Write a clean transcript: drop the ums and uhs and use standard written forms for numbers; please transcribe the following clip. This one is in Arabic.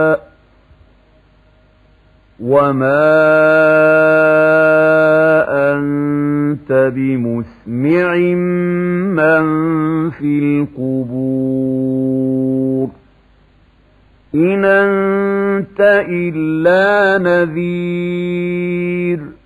وما أنت بمسمع من في القبور إن أنت إلا نذير